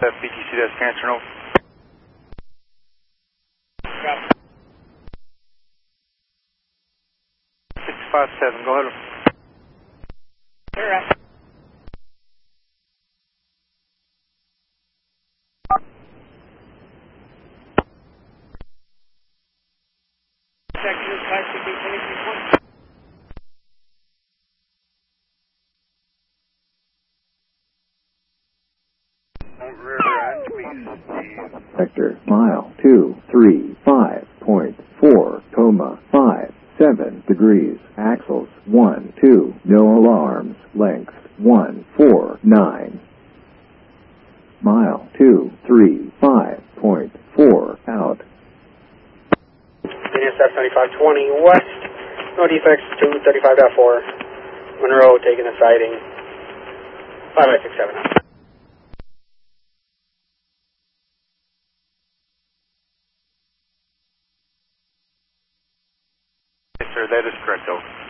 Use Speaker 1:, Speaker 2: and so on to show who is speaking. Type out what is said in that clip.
Speaker 1: BTC, that's transfer, no. 657, go ahead.
Speaker 2: You're up.
Speaker 3: Vector mile 235.4, 7 axles 1, 2, no alarms, length 149. Mile 235.4 out.
Speaker 2: NSF 7520 west, no defects, 235.4, Monroe taking a sighting, 5567 out.
Speaker 1: Yes, sir, that is correct, though.